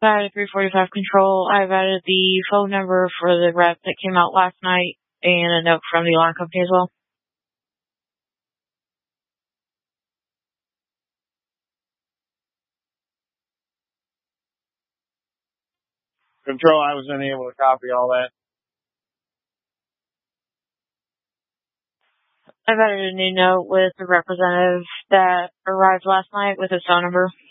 Sorry, 345 Control. I've added the phone number for the rep that came out last night and a note from the alarm company as well. Control, I was unable to copy all that. I've added a new note with the representative that arrived last night with his phone number.